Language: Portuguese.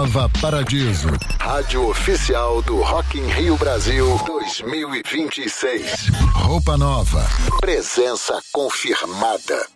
Nova Paradiso, rádio oficial do Rock in Rio Brasil 2026. Roupa nova, presença confirmada.